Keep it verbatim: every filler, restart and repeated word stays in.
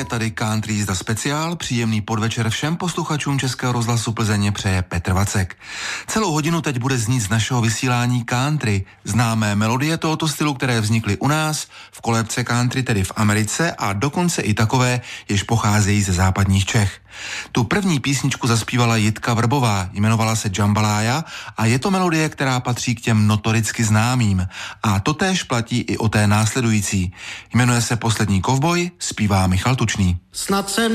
tady Country jízda speciál. Příjemný podvečer všem posluchačům Českého rozhlasu Plzeň přeje Petr Vacek. Celou hodinu teď bude znít z našeho vysílání country. Známé melodie tohoto stylu, které vznikly u nás, v kolébce country, tedy v Americe, a dokonce i takové, jež pocházejí ze západních Čech. Tu první písničku zaspívala Jitka Vrbová, jmenovala se Jambalaya a je to melodie, která patří k těm notoricky známým. A totéž platí i o té následující. Jmenuje se Poslední kovboj, zpívá Michal Tučný. Snad se